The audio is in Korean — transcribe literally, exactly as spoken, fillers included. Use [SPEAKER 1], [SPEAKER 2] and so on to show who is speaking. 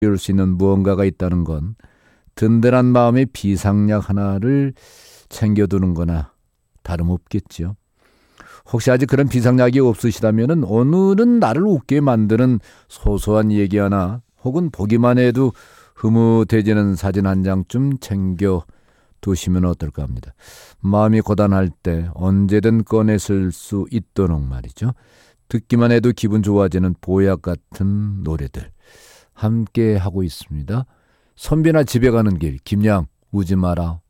[SPEAKER 1] 이룰 수 있는 무언가가 있다는 건 든든한 마음의 비상약 하나를 챙겨두는 거나 다름없겠죠. 혹시 아직 그런 비상약이 없으시다면 오늘은 나를 웃게 만드는 소소한 얘기 하나 혹은 보기만 해도 흐뭇해지는 사진 한 장쯤 챙겨 두시면 어떨까 합니다. 마음이 고단할 때 언제든 꺼내 쓸 수 있도록 말이죠. 듣기만 해도 기분 좋아지는 보약 같은 노래들 함께 하고 있습니다. 선비나 집에 가는 길, 김양 우지 마라.